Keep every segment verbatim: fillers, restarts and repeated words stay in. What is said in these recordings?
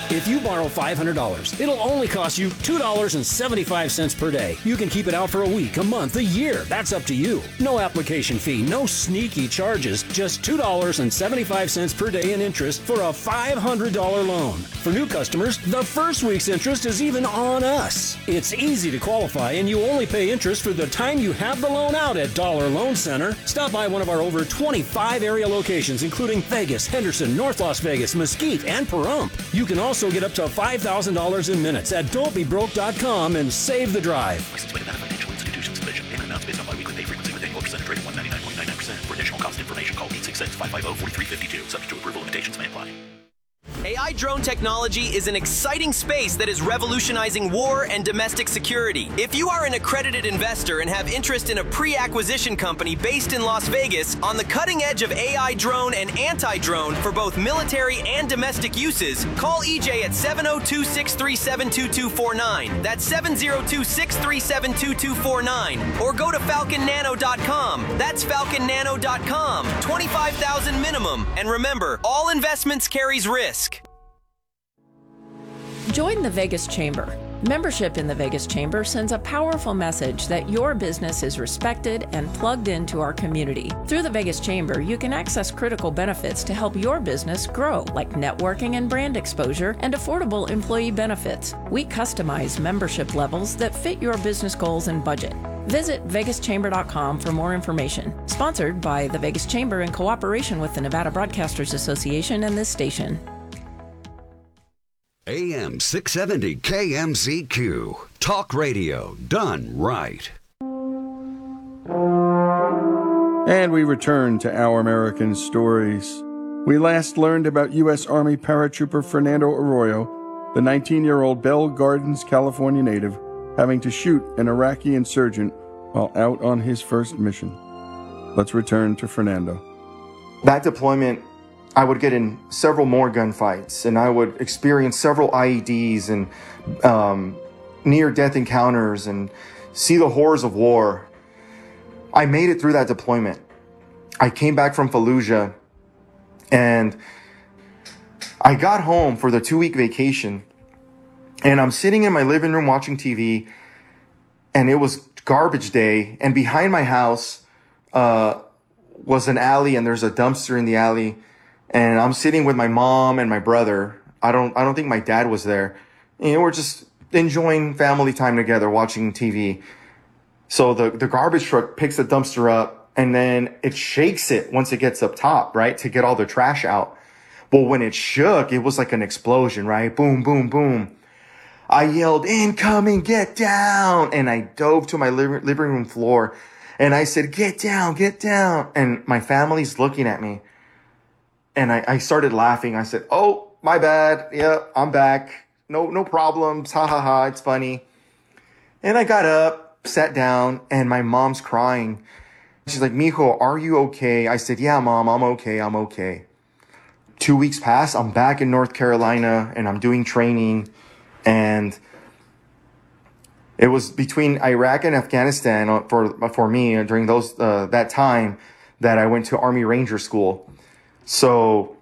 If you borrow five hundred dollars, it'll only cost you two dollars and seventy-five cents per day. You can keep it out for a week, a month, a year. That's up to you. No application fee, no sneaky charges, just two dollars and seventy-five cents per day in interest for a five hundred dollars loan. For new customers, the first week's interest is even on us. It's easy to qualify, and you only pay interest for the time you have the loan out at Dollar Loan Center. Stop by one of our over twenty-five area locations, including Vegas, Henderson, North Las Vegas, Mesquite, and Pahrump. You can also get up to five thousand dollars in minutes at don't be broke dot com and save the drive. License by Nevada Financial Institution Submission. Payment amounts based on biweekly pay frequency with annual percentage rate of one hundred ninety-nine point nine nine percent. For additional cost information, call eight six six, five five zero, four three five two. Subject to approval, limitations may apply. A I drone technology is an exciting space that is revolutionizing war and domestic security. If you are an accredited investor and have interest in a pre-acquisition company based in Las Vegas on the cutting edge of A I drone and anti-drone for both military and domestic uses, call E J at seven oh two, six three seven, two two four nine. That's seven oh two, six three seven, two two four nine. Or go to falcon nano dot com. That's falcon nano dot com. twenty-five thousand dollars minimum. And remember, all investments carries risk. Join the Vegas Chamber. Membership in the Vegas Chamber sends a powerful message that your business is respected and plugged into our community. Through the Vegas Chamber, you can access critical benefits to help your business grow, like networking and brand exposure and affordable employee benefits. We customize membership levels that fit your business goals and budget. Visit vegas chamber dot com for more information. Sponsored by the Vegas Chamber in cooperation with the Nevada Broadcasters Association and this station. A M six seventy K M Z Q. Talk radio done right. And we return to Our American Stories. We last learned about U S Army paratrooper Fernando Arroyo, the nineteen-year-old Bell Gardens, California native, having to shoot an Iraqi insurgent while out on his first mission. Let's return to Fernando. That deployment, I would get in several more gunfights, and I would experience several I E Ds and um, near-death encounters and see the horrors of war. I made it through that deployment. I came back from Fallujah, and I got home for the two-week vacation, and I'm sitting in my living room watching T V, and it was garbage day, and behind my house uh, was an alley, and there's a dumpster in the alley. And I'm sitting with my mom and my brother. I don't, I don't think my dad was there. You know, we're just enjoying family time together, watching T V. So the, the garbage truck picks the dumpster up, and then it shakes it once it gets up top, right? To get all the trash out. But when it shook, it was like an explosion, right? Boom, boom, boom. I yelled, "Incoming, get down." And I dove to my living room floor, and I said, "Get down, get down." And my family's looking at me. And I, I started laughing. I said, "Oh, my bad. Yeah, I'm back. No, no problems. Ha ha ha. It's funny." And I got up, sat down, and my mom's crying. She's like, "Mijo, are you okay?" I said, "Yeah, Mom, I'm okay. I'm okay." Two weeks pass. I'm back in North Carolina, and I'm doing training. And it was between Iraq and Afghanistan for for me during those uh, that time that I went to Army Ranger School. So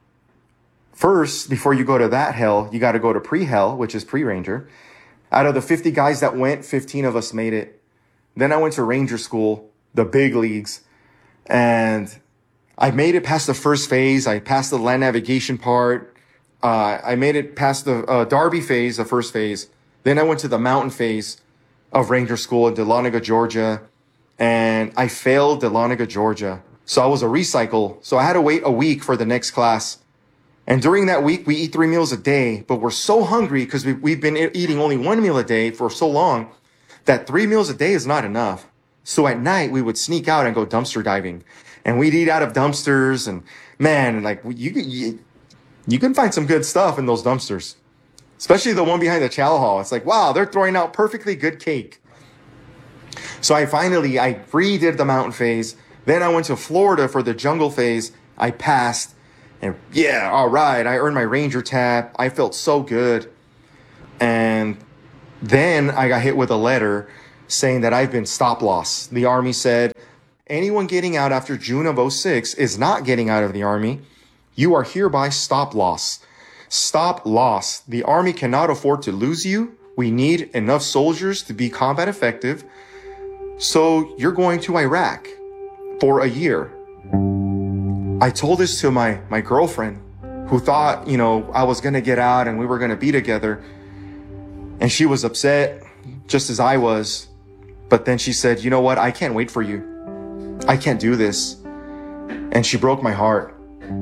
first, before you go to that hell, you got to go to pre-hell, which is pre-ranger. Out of the fifty guys that went, fifteen of us made it. Then I went to ranger school, the big leagues, and I made it past the first phase. I passed the land navigation part. Uh, I made it past the uh, Darby phase, the first phase. Then I went to the mountain phase of ranger school in Dahlonega, Georgia, and I failed Dahlonega, Georgia. So I was a recycle. So I had to wait a week for the next class. And during that week, we eat three meals a day, but we're so hungry because we, we've been eating only one meal a day for so long that three meals a day is not enough. So at night, we would sneak out and go dumpster diving. And we'd eat out of dumpsters. And man, like you, you, you can find some good stuff in those dumpsters, especially the one behind the chow hall. It's like, wow, they're throwing out perfectly good cake. So I finally, I redid the mountain phase. Then I went to Florida for the jungle phase. I passed. And yeah, all right, I earned my Ranger tab. I felt so good. And then I got hit with a letter saying that I've been stop loss. The Army said, anyone getting out after June of oh six is not getting out of the Army. You are hereby stop loss. Stop loss. The Army cannot afford to lose you. We need enough soldiers to be combat effective. So you're going to Iraq for a year. I told this to my, my girlfriend, who thought, you know, I was going to get out and we were going to be together. And she was upset, just as I was. But then she said, you know what? I can't wait for you. I can't do this. And she broke my heart.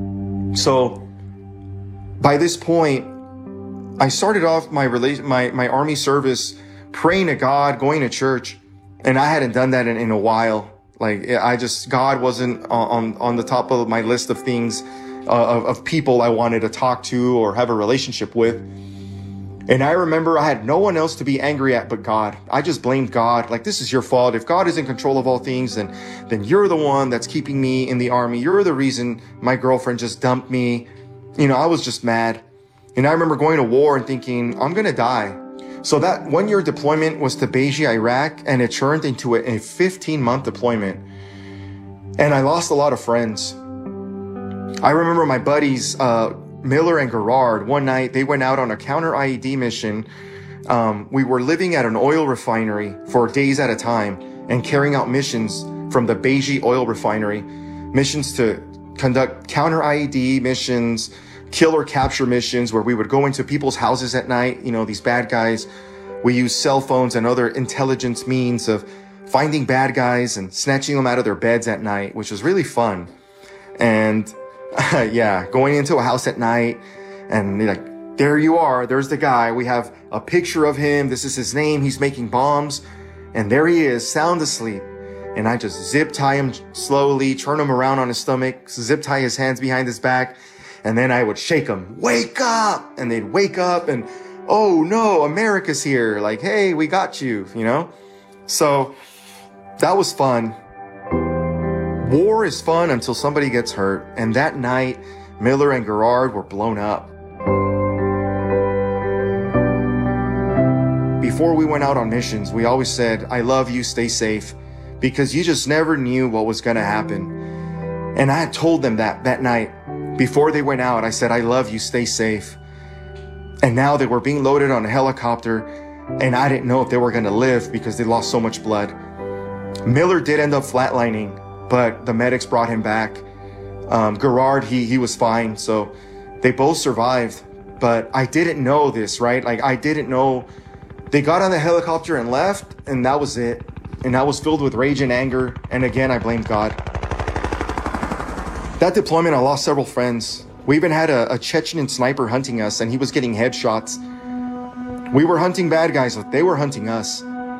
So by this point, I started off my rela- my, my Army service praying to God, going to church. And I hadn't done that in, in a while. Like, I just, God wasn't on, on the top of my list of things, uh, of, of people I wanted to talk to or have a relationship with. And I remember I had no one else to be angry at but God. I just blamed God. Like, this is your fault. If God is in control of all things, then, then you're the one that's keeping me in the Army. You're the reason my girlfriend just dumped me. You know, I was just mad. And I remember going to war and thinking, I'm going to die. So that one year deployment was to Beiji, Iraq, and it turned into a fifteen month deployment. And I lost a lot of friends. I remember my buddies, uh, Miller and Gerard, one night they went out on a counter I E D mission. Um, we were living at an oil refinery for days at a time and carrying out missions from the Beiji oil refinery, missions to conduct counter I E D missions, kill or capture missions where we would go into people's houses at night. You know, these bad guys, we use cell phones and other intelligence means of finding bad guys and snatching them out of their beds at night, which was really fun. And uh, yeah, going into a house at night and like, there you are. There's the guy. We have a picture of him. This is his name. He's making bombs. And there he is, sound asleep. And I just zip tie him slowly, turn him around on his stomach, zip tie his hands behind his back. And then I would shake them, wake up! And they'd wake up and, oh no, America's here. Like, hey, we got you, you know? So that was fun. War is fun until somebody gets hurt. And that night, Miller and Gerard were blown up. Before we went out on missions, we always said, I love you, stay safe, because you just never knew what was going to happen. And I had told them that that night. Before they went out, I said, I love you, stay safe. And now they were being loaded on a helicopter, and I didn't know if they were going to live because they lost so much blood. Miller did end up flatlining, but the medics brought him back. Um, Gerard, he, he was fine, so they both survived. But I didn't know this, right? Like, I didn't know. They got on the helicopter and left, and that was it. And I was filled with rage and anger, and again, I blamed God. That deployment, I lost several friends. We even had a, a Chechen sniper hunting us, and he was getting headshots. We were hunting bad guys, but they were hunting us.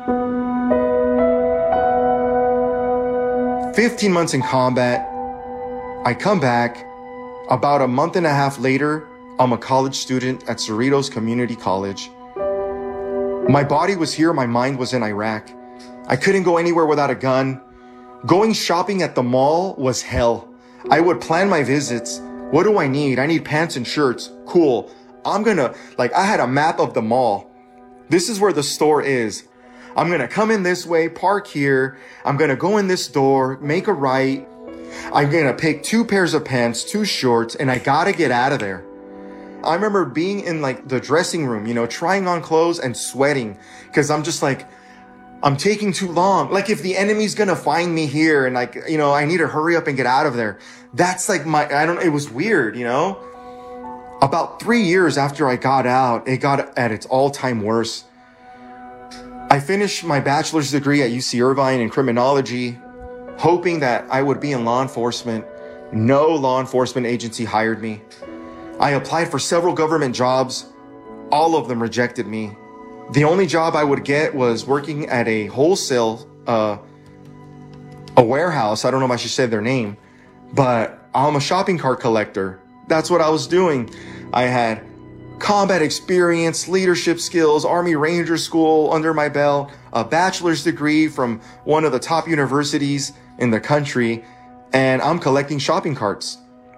fifteen months in combat. I come back. About a month and a half later, I'm a college student at Cerritos Community College. My body was here, my mind was in Iraq. I couldn't go anywhere without a gun. Going shopping at the mall was hell. I would plan my visits. What do I need? I need pants and shirts. Cool. I'm gonna, like, I had a map of the mall. This is where the store is. I'm gonna come in this way, park here. I'm gonna go in this door, make a right. I'm gonna pick two pairs of pants, two shorts, and I gotta get out of there. I remember being in like the dressing room, you know, trying on clothes and sweating because I'm just like, I'm taking too long. Like if the enemy's gonna find me here and like, you know, I need to hurry up and get out of there. That's like my, I don't, it was weird, you know? About three years after I got out, it got at its all-time worst. I finished my bachelor's degree at U C Irvine in criminology, hoping that I would be in law enforcement. No law enforcement agency hired me. I applied for several government jobs. All of them rejected me. The only job I would get was working at a wholesale, uh, a warehouse. I don't know if I should say their name, but I'm a shopping cart collector. That's what I was doing. I had combat experience, leadership skills, Army Ranger School under my belt, a bachelor's degree from one of the top universities in the country, and I'm collecting shopping carts.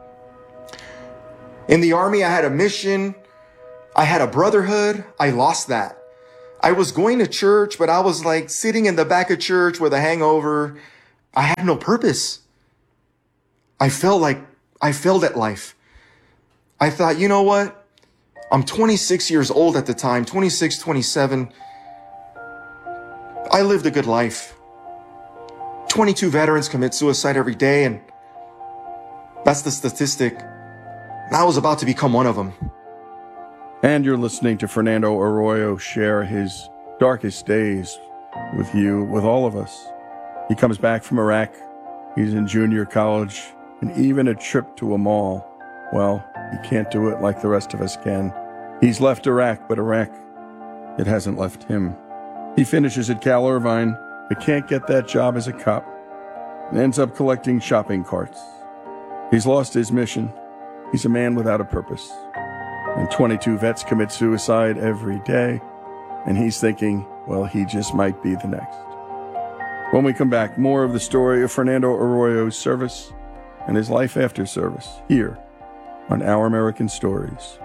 In the Army, I had a mission. I had a brotherhood. I lost that. I was going to church, but I was like sitting in the back of church with a hangover. I had no purpose. I felt like I failed at life. I thought, you know what? I'm twenty-six years old at the time, twenty-six, twenty-seven. I lived a good life. twenty-two veterans commit suicide every day, and that's the statistic. And I was about to become one of them. And you're listening to Fernando Arroyo share his darkest days with you, with all of us. He comes back from Iraq. He's in junior college, and even a trip to a mall, well, he can't do it like the rest of us can. He's left Iraq, but Iraq, it hasn't left him. He finishes at Cal Irvine, but can't get that job as a cop, and ends up collecting shopping carts. He's lost his mission. He's a man without a purpose. And twenty-two vets commit suicide every day, and he's thinking, well, he just might be the next. When we come back, more of the story of Fernando Arroyo's service and his life after service here on Our American Stories.